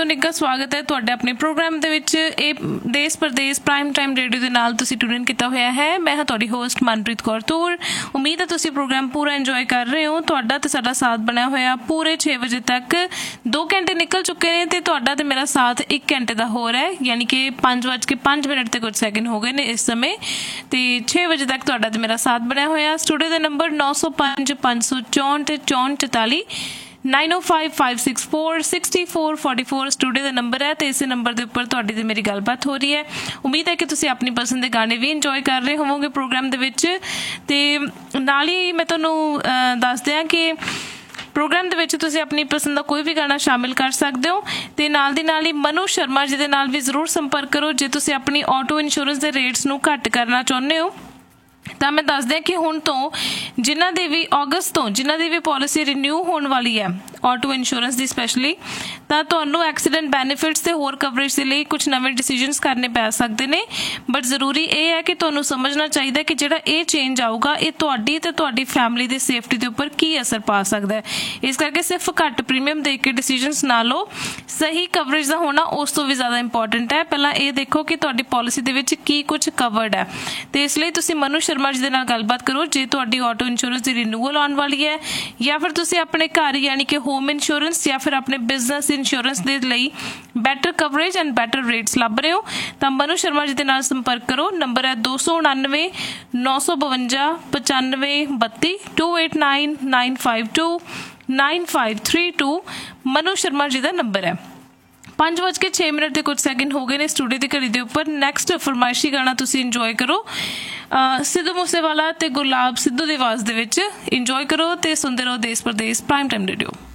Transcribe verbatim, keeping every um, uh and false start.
ਤੋਂ ਨਿੱਘਾ ਸਵਾਗਤ ਹੈ ਤੁਹਾਡੇ ਆਪਣੇ ਪ੍ਰੋਗਰਾਮ ਦੇ ਵਿੱਚ। ਇਹ ਦੇਸ਼ ਪ੍ਰਦੇਸ਼ ਪ੍ਰਾਈਮ ਟਾਈਮ ਰੇਡੀਓ ਦੇ ਨਾਲ ਤੁਸੀਂ ਟਿਊਨ ਇਨ ਕੀਤਾ ਹੋਇਆ ਹੈ। ਮੈਂ ਹਾਂ ਤੁਹਾਡੀ ਹੋਸਟ ਮਨਪ੍ਰੀਤ ਕੌਰ ਤੂਰ। ਉਮੀਦ ਹੈ ਤੁਸੀਂ ਪ੍ਰੋਗਰਾਮ ਪੂਰਾ ਇੰਜੋਏ ਕਰ ਰਹੇ ਹੋ। ਤੁਹਾਡਾ ਤੇ ਸਾਡਾ ਸਾਥ ਬਣਿਆ ਹੋਇਆ ਪੂਰੇ ਛੇ ਵਜੇ ਤੱਕ। ਦੋ ਘੰਟੇ ਨਿਕਲ ਚੁੱਕੇ ਨੇ ਤੇ ਤੁਹਾਡਾ ਤੇ ਮੇਰਾ ਸਾਥ ਇੱਕ ਘੰਟੇ ਦਾ ਹੋਰ ਹੈ, ਯਾਨੀ ਕਿ ਪੰਜ ਵੱਜ ਕੇ ਪੰਜ ਮਿੰਟ ਤੇ ਕੁਝ ਸੈਕਿੰਡ ਹੋ ਗਏ ਨੇ ਇਸ ਸਮੇਂ। ਤੇ ਛੇ ਵਜੇ ਤੱਕ ਤੁਹਾਡਾ ਤੇ ਮੇਰਾ ਸਾਥ ਬਣਿਆ ਹੋਇਆ। ਸਟੂਡੀਓ ਦਾ ਨੰਬਰ ਨੌ ਸੌ ਪੰਜ ਪੰਜ ਸੌ ਚੌਂਹਠ ਤੇ ਚੌਂਹਠ ਚੁਤਾਲੀ नाइन ओ five five six four sixty four forty four studio का नंबर है। तो इस नंबर के उपर तुहाडी ते मेरी गलबात हो रही है। उम्मीद है कि तुसीं अपनी पसंद के गाने भी इंजॉय कर रहे होवोगे प्रोग्राम दे विच। ते नाल ही मैं तुहानूं दस दियां कि प्रोग्राम दे विच तुसीं अपनी पसंद का कोई भी गाना शामिल कर सकते हो। तो नाल दी नाल ही मनु शर्मा जी दे नाल भी जरूर संपर्क करो जे तुसीं अपनी ऑटो इंश्योरेंस के रेट्स नूं घट करना चाहुंदे हो। तो मैं दस दिया कि हुण तो जिन्हां दी भी अगस्त तो जिन्हां दी भी पॉलिसी रिन्यू होने वाली है ऑटो इंश्योरेंस की स्पैशली, तो तुहानूं एक्सीडेंट बैनीफिट्स ते होर कवरेज के लिए कुछ नवे डिसीजनस करने पै सकते हैं। बट जरूरी ये है कि तुहानूं समझना चाहिए कि जिहड़ा ये चेंज आऊगा ये तुहाडी ते तुहाडी फैमिली की सेफ्टी के उपर की असर पा सकता है। इस करके सिर्फ घट प्रीमियम दे के डिसीजनस ना लो, सही कवरेज का होना उस तो भी ज़्यादा इंपॉर्टेंट है। पहला ये देखो कि तुहाडी पॉलिसी दे विच की कुछ कवर्ड है। तो इसलिए तुसीं मनु शर्मा जी दे नाल गलबात करो जे तुहाडी ऑटो इंश्योरेंस की रिन्यूअल आने वाली है, या फिर तुसीं अपने घर यानी कि होम इंश्योरेंस या फिर अपने बिजनेस इंश्योरेंस दे लई batter coverage and batter rates लभ रहे हो। तो मनु शर्मा जी दे नाल संपर्क करो। नंबर है दो सौ उनानवे नौ सौ बवंजा पचानवे बत्ती to eight nine nine five to nine five three to Manu Sharma ji का नंबर है। पाँच बज के छे मिनट के कुछ सैकेंड हो गए ने स्टूडियो की घड़ी के उपर। नैक्सट फरमाइशी गाना तुसी इंजॉय करो सिद्धू मूसेवाला ते गुलाब सिद्धू की आवाज़ दे विच इंजॉय करो। तो सुनते रहो देश प्रदेश प्राइम टाइम रेडियो।